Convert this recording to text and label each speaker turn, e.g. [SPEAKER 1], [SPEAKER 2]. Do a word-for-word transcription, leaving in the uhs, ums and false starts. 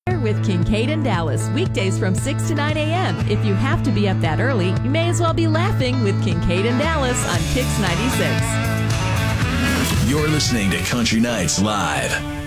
[SPEAKER 1] With Kincaid and Dallas, weekdays from six to nine a.m. If you have to be up that early, you may as well be laughing with Kincaid and Dallas on Kix ninety-six.
[SPEAKER 2] You're listening to Country Nights Live.